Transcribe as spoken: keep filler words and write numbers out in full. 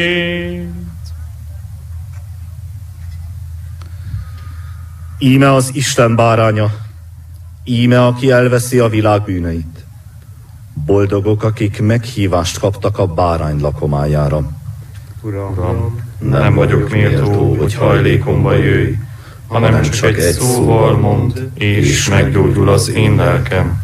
Íme az Isten báránya, íme, aki elveszi a világ bűneit. Boldogok, akik meghívást kaptak a bárány lakomájára. Uram, Nem, nem vagyok méltó, hogy hajlékomba jöjj, hanem csak egy szóval mondd, és meggyógyul az én lelkem.